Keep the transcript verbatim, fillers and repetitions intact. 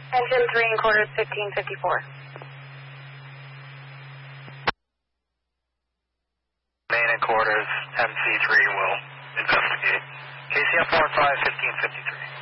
Engine three and quarters, fifteen fifty-four. Main and quarters, M C three will investigate. K C F four five, fifteen fifty-three.